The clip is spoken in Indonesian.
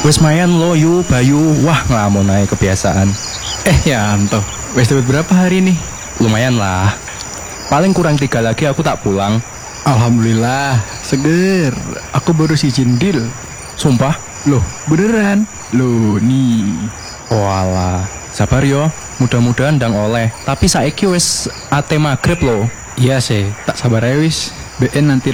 Wes mayan lo yu Bayu. Wah ngelamun aja kebiasaan. Yanto, wes dapat berapa hari nih? Lumayan lah. Paling kurang 3 lagi aku tak pulang. Alhamdulillah, seger. Aku baru izin deal. Sumpah. Loh, beneran? Loh, nih. Walah, sabar yo. Mudah-mudahan ndang oleh. Tapi saiki wes ate magrib lo. Iya sih, tak sabar ya wis. BN nanti